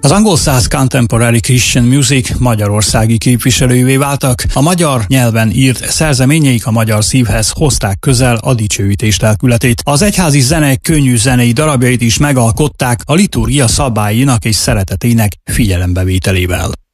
Az angol száz Contemporary Christian Music magyarországi képviselővé váltak. A magyar nyelven írt szerzeményeik a magyar szívhez hozták közel a dicsőítés lelkületét. Az egyházi zene könnyű zenei darabjait is megalkották a liturgia szabályainak és szeretetének figyelembevételével.